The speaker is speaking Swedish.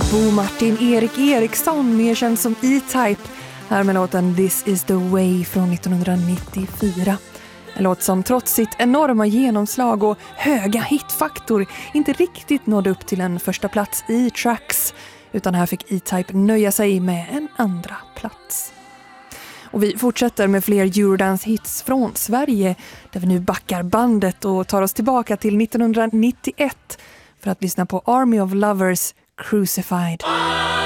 Bo Martin Erik Eriksson, mer känd som E-Type, här med låten This is the way från 1994. En låt som trots sitt enorma genomslag och höga hitfaktor inte riktigt nådde upp till en första plats i Tracks, utan här fick E-Type nöja sig med en andra plats. Och vi fortsätter med fler Eurodance-hits från Sverige, där vi nu backar bandet och tar oss tillbaka till 1991 för att lyssna på Army of Lovers, Crucified.